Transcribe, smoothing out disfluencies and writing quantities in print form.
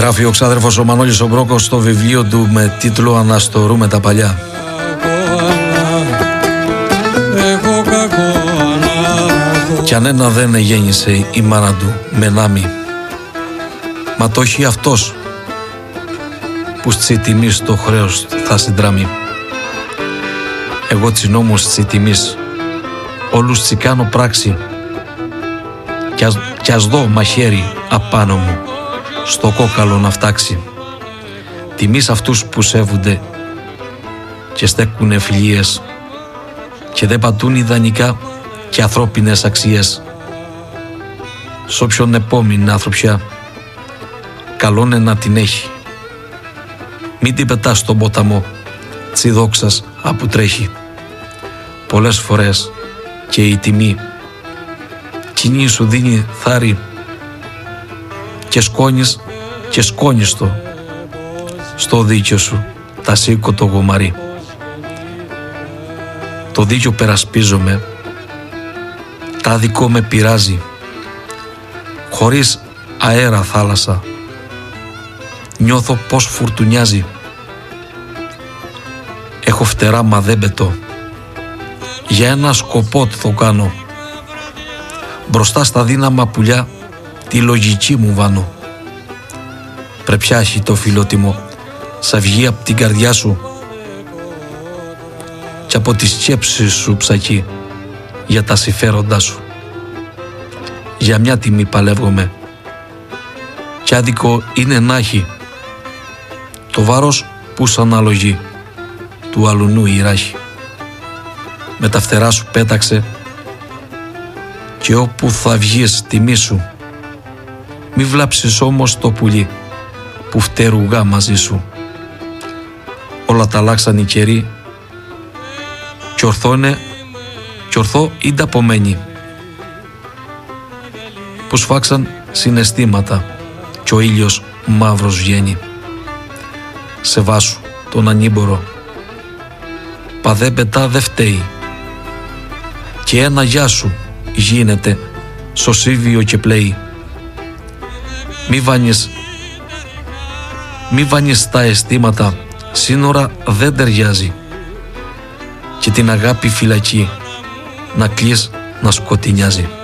Γράφει ο ξάδερφος ο Μανώλης ο Μπρόκος στο βιβλίο του με τίτλο «Αναστορούμε τα παλιά». Κι αν ένα δεν γέννησε η μάνα του με νάμι, μα το έχει αυτός που στη τιμή στο χρέος θα συντράμει. Εγώ τσινόμος στη τιμής όλους τσι κάνω πράξη, κι ας δω μαχαίρι απάνω μου στο κόκαλο να φτάξει. Τιμής αυτούς που σέβονται και στέκουνε φιλίες και δεν πατούν ιδανικά και ανθρώπινες αξίες. Σ' όποιον επόμενη ανθρωπιά καλώνε να την έχει. Μην την πετάς στον ποταμό τσι δόξας που τρέχει. Πολλές φορές και η τιμή κοινή σου δίνει θάρρη και σκόνεις το στο δίκιο σου τα σήκω το γομαρί. Το δίκιο περασπίζομαι, τα δικό με πειράζει, χωρίς αέρα θάλασσα νιώθω πως φουρτουνιάζει. Έχω φτερά μα δεν πετώ, για ένα σκοπό το κάνω, μπροστά στα δύναμα πουλιά τη λογική μου βάνω. Πρεπιάσει το φιλότιμο σα βγει απ' την καρδιά σου κι από τις σκέψεις σου ψακεί για τα συμφέροντά σου. Για μια τιμή παλεύομαι κι άδικο είναι να έχει το βάρος που σ' αναλογεί του αλουνού η ράχη. Με τα φτερά σου πέταξε και όπου θα βγεις τιμή σου, μη βλάψεις όμως το πουλί που φτερουγά μαζί σου. Όλα τα αλλάξαν οι καιροί κι ορθό είναι τα πομένη που σφάξαν συναισθήματα κι ο ήλιος μαύρος βγαίνει. Σεβάσου τον ανήμπορο, πα δεν πετά δε φταίει και ένα γεια σου γίνεται σωσίβιο και πλέει. Μη βάνεις τα αισθήματα, σύνορα δεν ταιριάζει και την αγάπη φυλακή να κλείς να σκοτεινιάζει.